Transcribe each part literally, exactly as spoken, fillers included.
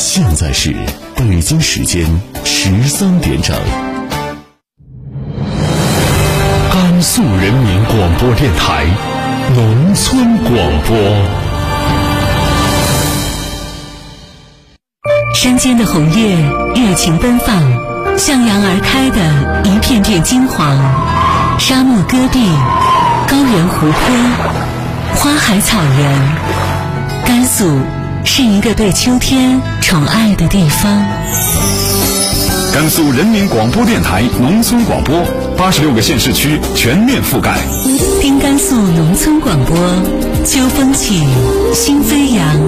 现在是北京时间十三点整。甘肃人民广播电台农村广播。 山间的红叶热情奔放，向阳而开的一片片金黄，沙漠戈壁，高原湖泊，花海草原。甘肃是一个被秋天宠爱的地方。 甘肃人民广播电台农村广播，八十六个县市区全面覆盖。 听甘肃农村广播，秋风起，心飞扬。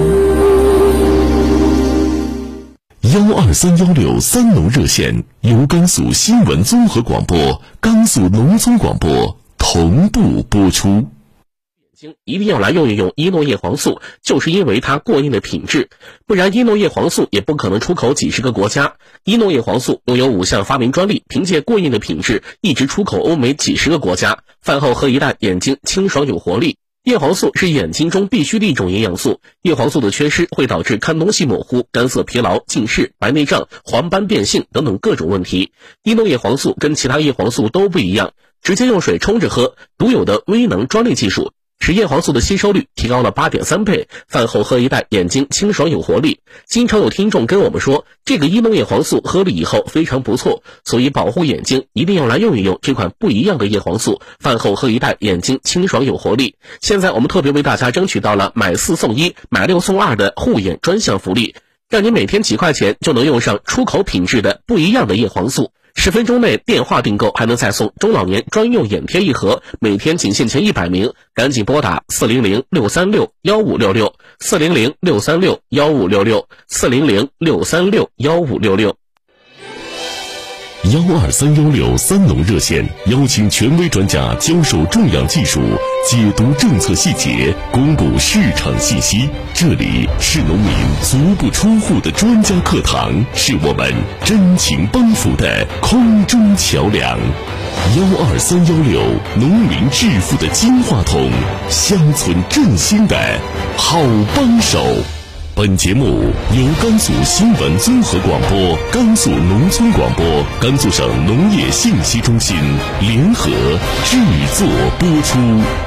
幺二三幺六三农热线由甘肃新闻综合广播、甘肃农村广播同步播出。 一定要来用一用伊诺叶黄素，就是因为它过硬的品质，不然伊诺叶黄素也不可能出口几十个国家。伊诺叶黄素拥有五项发明专利，凭借过硬的品质一直出口欧美几十个国家。饭后喝一袋，眼睛清爽有活力。叶黄素是眼睛中必需的一种营养素，叶黄素的缺失会导致看东西模糊、干涩疲劳、近视、白内障、黄斑变性等等各种问题。伊诺叶黄素跟其他叶黄素都不一样，直接用水冲着喝，独有的微能专利技术使叶黄素的吸收率提高了 八点三 倍，饭后喝一袋，眼睛清爽有活力。经常有听众跟我们说，这个伊诺叶黄素喝了以后非常不错，所以保护眼睛一定要来用一用这款不一样的叶黄素，饭后喝一袋，眼睛清爽有活力。现在我们特别为大家争取到了买四送一、买六送二的护眼专项福利，让你每天几块钱就能用上出口品质的不一样的叶黄素。十分钟内电话订购还能再送中老年专用眼贴一盒，每天仅限前一百名，赶紧拨打四零零六三六幺五六六 四零零六三六幺五六六 四零零六三六幺五六六。 幺二三幺六三农热线邀请权威专家教授种养技术，解读政策细节，公布市场信息。这里是农民足不出户的专家课堂，是我们真情帮扶的空中桥梁。幺二三幺六农民致富的金话筒，乡村振兴的好帮手。本节目由甘肃新闻综合广播、甘肃农村广播、甘肃省农业信息中心联合制作播出。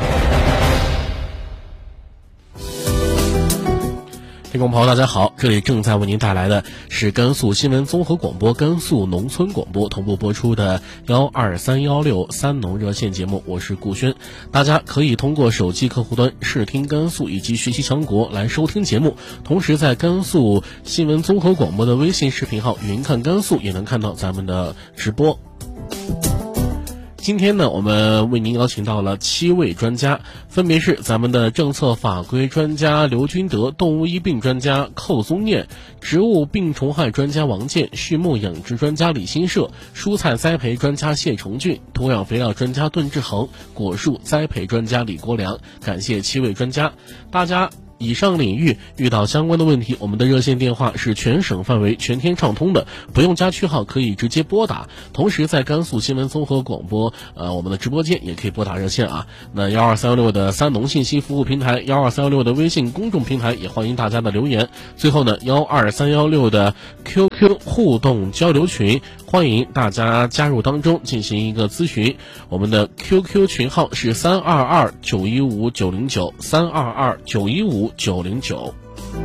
听众朋友大家好，这里正在为您带来的是甘肃新闻综合广播、甘肃农村广播同步播出的幺二三幺六三农热线节目，我是顾轩。大家可以通过手机客户端视听甘肃以及学习强国来收听节目，同时在甘肃新闻综合广播的微信视频号云看甘肃也能看到咱们的直播。今天呢，我们为您邀请到了七位专家，分别是咱们的政策法规专家刘军德、动物医病专家寇宗念、植物病虫害专家王健、畜牧养殖专家李新社、蔬菜栽培专家谢崇俊、土壤肥料专家段志恒、果树栽培专家李国良。感谢七位专家。大家以上领域遇到相关的问题，我们的热线电话是全省范围全天畅通的，不用加区号，可以直接拨打。同时在甘肃新闻综合广播呃我们的直播间也可以拨打热线啊。那幺二三幺六的三农信息服务平台，幺二三幺六的微信公众平台也欢迎大家的留言。最后呢，幺二三幺六的 Q Q 互动交流群，欢迎大家加入当中进行一个咨询。我们的 Q Q 群号是三二二九一五九零九 三二二九一五九零九。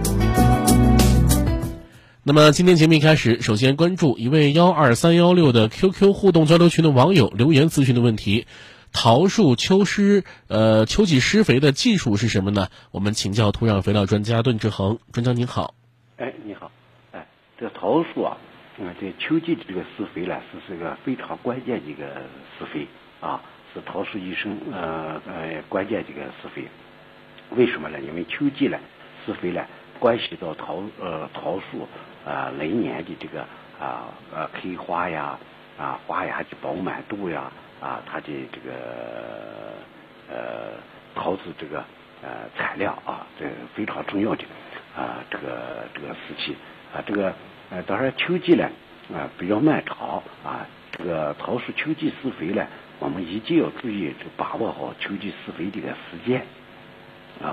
那么今天节目一开始，首先关注一位幺二三幺六的 Q Q 互动交流群的网友留言咨询的问题：桃树秋施呃秋季施肥的技术是什么呢？我们请教土壤肥料专家段志恒。专家您好。 哎，你好。哎，这个桃树啊，嗯，这秋季这个施肥呢，是是个非常关键的一个施肥啊，是桃树一生呃呃关键这个施肥。为什么呢？因为秋季呢施肥呢，关系到桃呃桃树啊、呃、来年的这个啊呃开花呀啊花芽的饱满度呀啊它的这个呃桃子这个呃产量啊，这非常重要的啊这个这个时期啊这个呃当然秋季呢啊比较漫长啊，这个桃树秋季施肥呢，我们一定要注意就把握好秋季施肥这个时间。啊，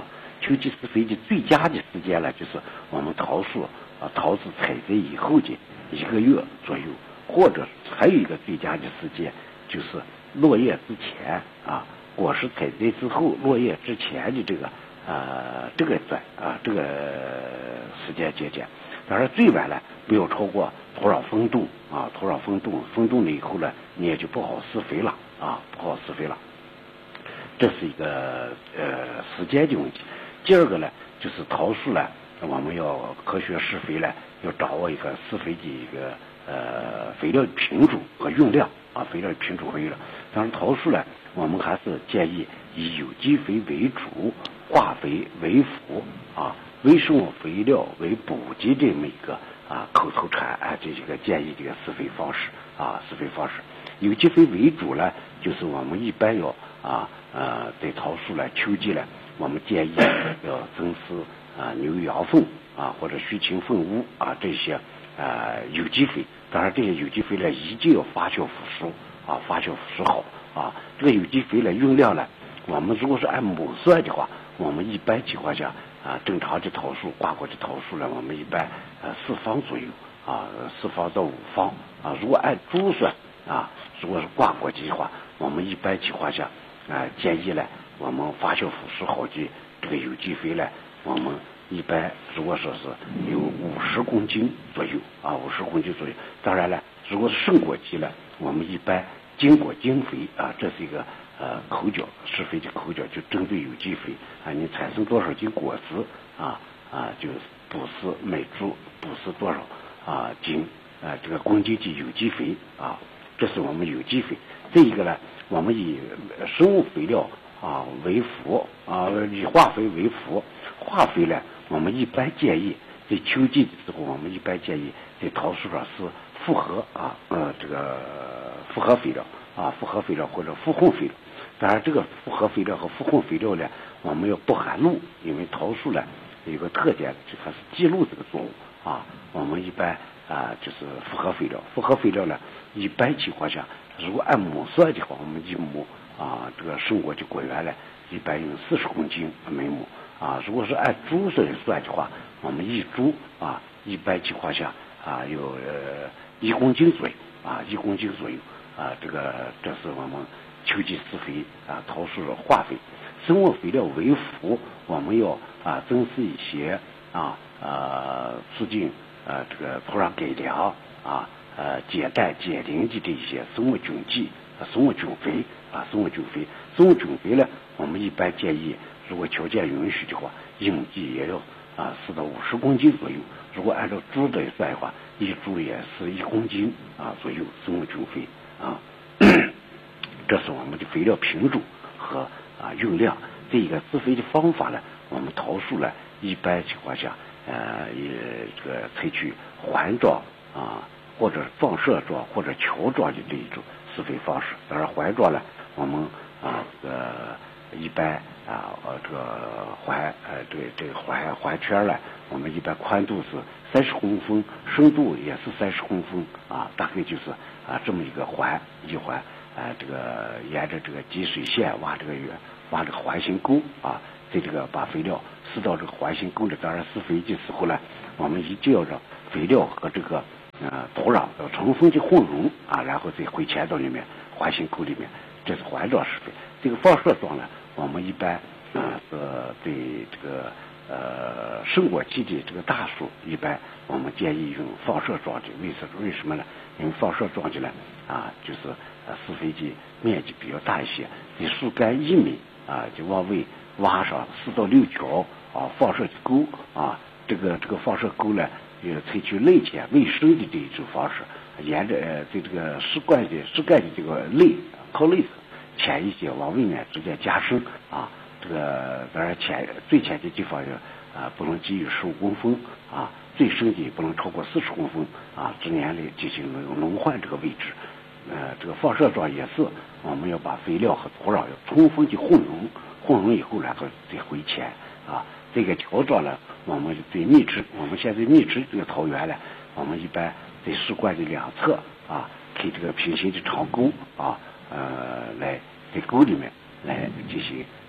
秋季施肥的最佳的时间呢，就是我们桃树啊桃子采摘以后的一个月左右，或者还有一个最佳的时间就是落叶之前啊，果实采摘之后落叶之前的这个呃这个段啊这个时间节点。当然最晚呢没有超过土壤封冻啊，土壤封冻封冻了以后呢，你也就不好施肥了啊，不好施肥了。这是一个呃时间的问题。第二个呢，就是桃树呢，我们要科学施肥呢，要掌握一个施肥的一个呃肥料品种和用量啊，肥料品种和用量。当然桃树呢，我们还是建议以有机肥为主，化肥为辅啊，微生物肥料为补给这么一个啊口头禅啊，这是个建议这个施肥方式啊，施肥方式。有机肥为主呢，就是我们一般要啊呃对桃树呢，秋季呢，我们建议要增施啊牛羊粪啊或者畜禽粪污啊这些呃有机肥。当然这些有机肥呢，一定要发酵腐熟啊，发酵腐熟好啊。这个有机肥呢用量呢，我们如果是按亩算的话，我们一般情况下啊，正常的桃树挂果的桃树呢，我们一般呃四方左右啊，四方到五方啊。如果按株算啊，如果是挂果机的话，我们一般情况下啊建议呢，我们发酵腐熟好的这个有机肥呢，我们一般如果说是有五十公斤左右啊，五十公斤左右。当然了，如果是胜果机呢，我们一般经果精肥啊，这是一个呃口角施肥的口角，就针对有机肥啊，你产生多少斤果子啊啊，就补施每株补施多少啊斤啊这个公斤的有机肥啊，这是我们有机肥。这一个呢，我们以生物肥料啊为辅啊，以化肥为辅。化肥呢，我们一般建议在秋季的时候，我们一般建议在桃树上是复合啊呃这个复合肥料啊复合肥料或者复混肥料。当然这个复合肥料和复混肥料呢，我们要不含露，因为桃树呢有个特点，就它是记录这个作物啊。我们一般啊就是复合肥料，复合肥料呢，一般情况下，如果按亩算的话，我们一亩啊这个胜果的果园呢，一般用四十公斤每亩啊。如果是按株算算的话，我们一株啊一般情况下啊有呃一公斤左右啊一公斤左右啊。这个这是我们秋季施肥啊桃树的化肥。生物肥料为辅，我们要啊增施一些啊呃促进呃这个土壤改良啊呃解氮解磷的这些生物菌剂、生物菌肥啊生物菌肥。生物菌肥呢，我们一般建议，如果条件允许的话，一亩地也要啊施到五十公斤左右。如果按照株来算的话，一株也是一公斤啊左右生物菌肥啊。这是我们的肥料品种和啊用量。这一个施肥的方法呢，我们桃树呢一般情况下呃也这个采取环状啊或者放射状或者球状的这一种施肥方式。当然环状呢，我们啊这个一般啊呃这个环呃这个这个环环圈呢，我们一般宽度是三十公分，深度也是三十公分啊，大概就是啊这么一个环一环啊，这个沿着这个积水线挖这个圆挖这个环形沟啊，在这个把肥料施到这个环形沟里。当然施肥的时候呢，我们一定要让肥料和这个呃土壤要充分的混溶啊，然后再回填到里面环形沟里面。这是环状施肥。这个放射状呢，我们一般啊呃对这个呃胜果期的这个大树，一般我们建议用放射状的。为什为什么呢？因为放射状的呢啊就是呃施肥的面积比较大一些，你树干一米啊就往外挖上四到六条啊放射沟啊。这个这个放射沟呢，也采取内潜外深的这一种方式，沿着呃在这个树干的树干的这个内靠内浅一些，往外面直接加深啊。这个当然浅最浅的地方要啊不能低于十五公分啊，最深的不能超过四十公分啊，之间来进行轮换这个位置。呃，这个放射状也是我们要把肥料和土壤要充分的混溶，混溶以后然后再回填啊。这个条状呢，我们对密植，我们现在密植这个桃园呢，我们一般在树冠的两侧啊，开这个平行的长沟啊，呃，来在沟里面来进行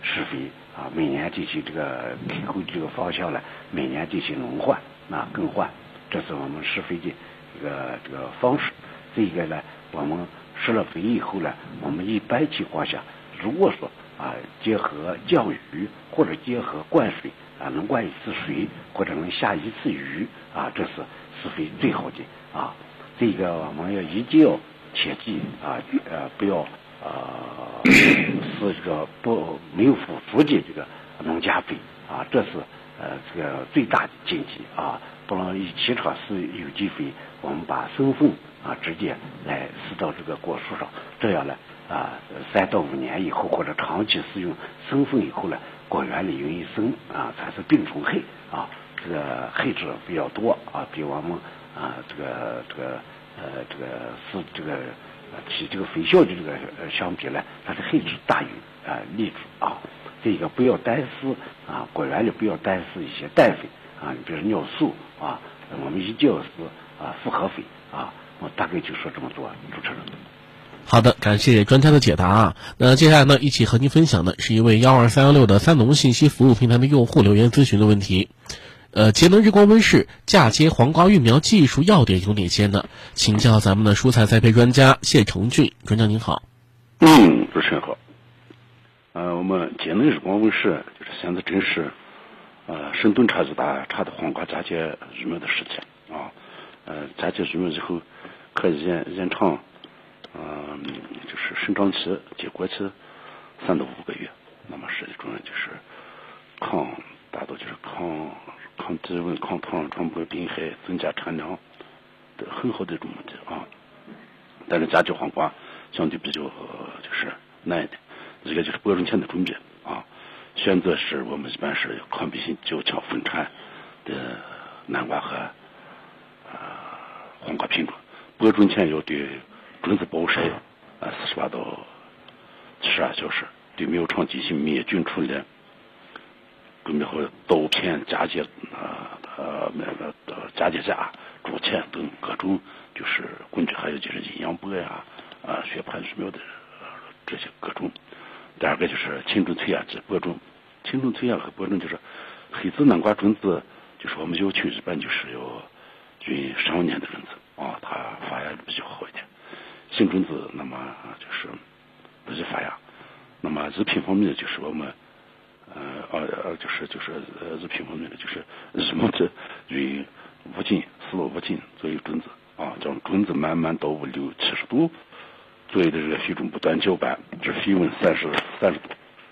施肥啊，每年进行这个根后这个方向呢，每年进行轮换啊更换，这是我们施肥的一个这个方式。这个呢，我们施了肥以后呢，我们一般情况下，如果说啊结合降雨或者结合灌水啊，能灌一次水或者能下一次雨啊，这是施肥最好的啊。这个我们要一定要切记啊，呃不要呃是这个不没有辅助的这个农家肥啊，这是呃这个最大的禁忌啊。不能一起场施有机肥，我们把生粪啊直接来施到这个果树上，这样呢啊三到五年以后或者长期使用生粪以后呢，果园里容易生啊产生病虫害啊，这个害质比较多啊，比我们啊这个这个呃这个是这个起这个肥效的这个呃相比呢，它的害质大于啊利质啊。这个不要单施啊，果园里不要单施一些氮肥啊，比如尿素啊，我们一定要施啊复合肥啊。我大概就说这么多，主持人。 好的，感谢专家的解答啊。那接下来呢，一起和您分享的是一位幺二三幺六的三农信息服务平台的用户留言咨询的问题。呃，节能日光温室嫁接黄瓜育苗技术要点有哪些呢？请教咱们的蔬菜栽培专家谢成俊专家您好。 嗯，主持人好。呃，我们节能日光温室就是现在正是呃深蹲差最大差的黄瓜嫁接育苗的时期啊。呃，嫁接育苗之后可以延延长，嗯、呃，就是生长期、结果期三到五个月。那么实际中就是抗达到就是抗抗低温、抗土壤传播病害、增加产量的很好的一种目的啊。但是嫁接黄瓜相对比较、呃、就是难一点。这个就是播种前的准备啊，选择是我们一般是抗病性较强、分产的南瓜和呃黄瓜品种。播种前要对种子暴晒啊四十八到七十二小时，对苗场进行灭菌处理，准备好稻片、嫁接啊呃那个呃嫁接架、竹签等各种就是工具，还有就是阴阳箔呀啊雪盘育苗的、呃、这些各种。第二个就是青种催芽剂播种，青种催芽和播种就是黑籽南瓜种子，就是我们要求一般就是要均上年的种子啊，它发芽比较好一点。新种子那么就是不易发芽，那么日品方面的就是我们呃呃就是就是呃日品方面的就是日么子均五斤四到五斤左右种子啊，将种子慢慢到五六七十度。左右的这个水中不断搅拌，至水温三十三十度，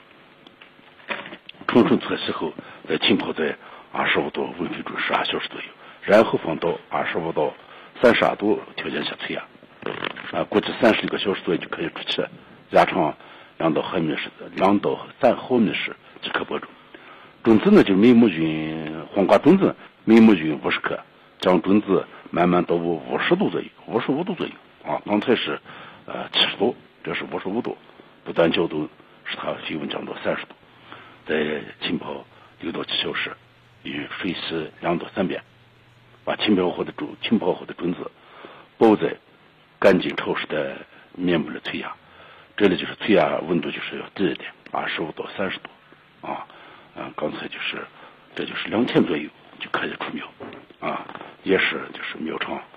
充分测试后，再浸泡在二十五度温水中十二小时左右，然后放到二十五到三十二度条件下催芽，啊，估计三十一个小时左右就可以出气，压长两到毫米时，两到三毫米时即可播种。种子呢，就每亩均黄瓜种子每亩均五十克，将种子慢慢到五五十度左右，五十五度左右啊，刚才是。呃，七十度，这是五十五度，不断搅动，使它水温降到三十度，再浸泡六到七小时，与水洗两到三遍，把浸泡后的种浸泡后的种子包在干净潮湿的面部里催芽，这里就是催芽温度就是要低一点，二十五到三十度，啊，啊，刚才就是这就是两天左右就可以出苗，啊，也是就是苗场